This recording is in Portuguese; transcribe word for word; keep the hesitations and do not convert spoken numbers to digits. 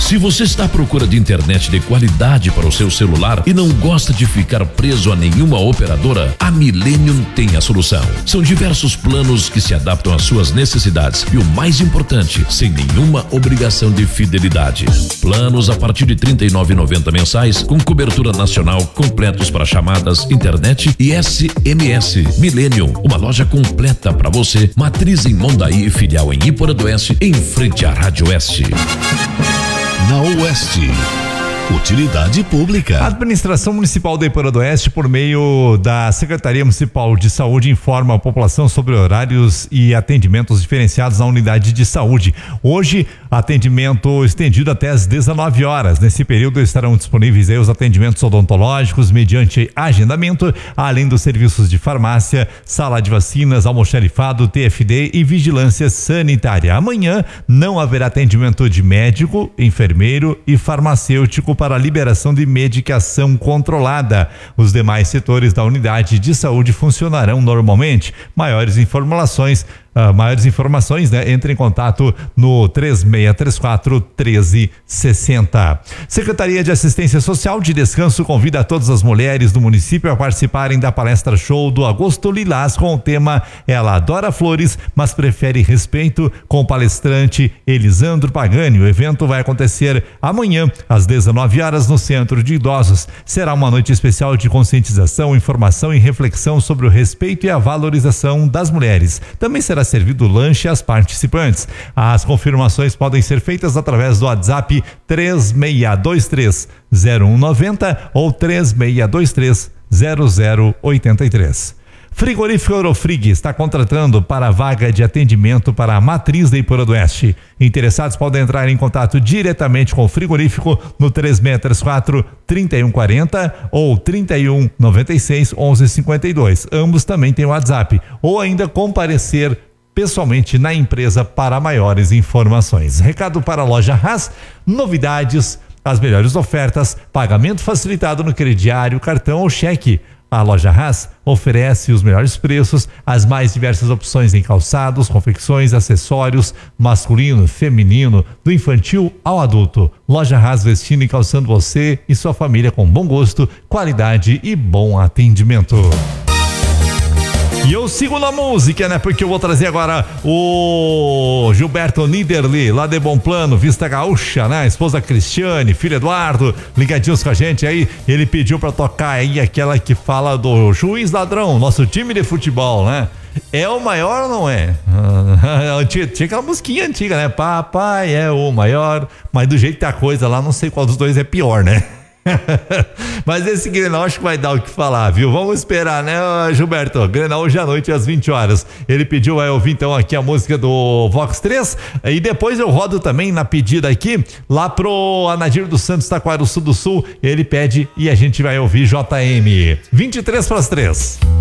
Se você está à procura de internet de qualidade para o seu celular e não gosta de ficar preso a nenhuma operadora, a Millennium tem a solução. São diversos planos que se adaptam às suas necessidades e o mais importante, sem nenhuma obrigação de fidelidade. Planos a partir de trinta e nove reais e noventa centavos mensais com cobertura nacional, completos para chamadas, internet e S M S. Millennium, uma loja completa para você. Matriz em Mondaí e filial em Iporã do Oeste, em frente à Rádio Oeste. Na Oeste, utilidade pública. A Administração Municipal de Iporã do Oeste, por meio da Secretaria Municipal de Saúde, informa a população sobre horários e atendimentos diferenciados na unidade de saúde. Hoje, atendimento estendido até às dezenove horas. Nesse período estarão disponíveis aí os atendimentos odontológicos mediante agendamento, além dos serviços de farmácia, sala de vacinas, almoxarifado, T F D e vigilância sanitária. Amanhã não haverá atendimento de médico, enfermeiro e farmacêutico para a liberação de medicação controlada. Os demais setores da unidade de saúde funcionarão normalmente. Maiores informações Uh, maiores informações, né? Entre em contato no três seis três quatro, um três seis zero. Secretaria de Assistência Social de Descanso convida todas as mulheres do município a participarem da palestra show do Agosto Lilás com o tema Ela Adora Flores, mas prefere respeito, com o palestrante Elisandro Pagani. O evento vai acontecer amanhã às dezenove horas no Centro de Idosos. Será uma noite especial de conscientização, informação e reflexão sobre o respeito e a valorização das mulheres. Também será servido lanche às participantes. As confirmações podem ser feitas através do WhatsApp três seis dois três, zero um nove zero ou três seis dois três, zero zero oito três. Frigorífico Eurofrig está contratando para a vaga de atendimento para a matriz da Iporã do Oeste. Interessados podem entrar em contato diretamente com o frigorífico no três seis três quatro, três um quatro zero ou trinta e um, noventa e seis, onze cinquenta e dois. Ambos também têm WhatsApp. Ou ainda comparecer pessoalmente na empresa para maiores informações. Recado para a loja Haas, novidades, as melhores ofertas, pagamento facilitado no crediário, cartão ou cheque. A loja Haas oferece os melhores preços, as mais diversas opções em calçados, confecções, acessórios, masculino, feminino, do infantil ao adulto. Loja Haas vestindo e calçando você e sua família com bom gosto, qualidade e bom atendimento. E eu sigo na música, né? Porque eu vou trazer agora o Gilberto Niederli, lá de Bom Plano, Vista Gaúcha, né? Esposa Cristiane, filho Eduardo, ligadinhos com a gente aí. Ele pediu pra tocar aí aquela que fala do Juiz Ladrão, nosso time de futebol, né? É o maior ou não é? Tinha, tinha aquela musiquinha antiga, né? Papai é o maior, mas do jeito que tá a coisa lá, não sei qual dos dois é pior, né? Mas esse Grenal acho que vai dar o que falar, viu? Vamos esperar, né, Gilberto? Grenal hoje à noite às vinte horas. Ele pediu, vai ouvir então aqui a música do Vox três e depois eu rodo também na pedida aqui lá pro Anadir dos Santos, Taquaruçu do Sul. Ele pede e a gente vai ouvir J M. vinte e três para as três.